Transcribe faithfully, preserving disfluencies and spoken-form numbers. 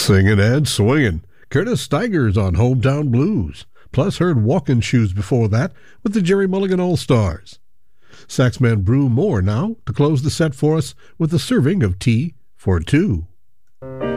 Singing and swinging. Curtis Stigers on Hometown Blues. Plus heard Walking Shoes before that with the Jerry Mulligan All-Stars. Saxman Brew Moore now to close the set for us with a serving of tea for two.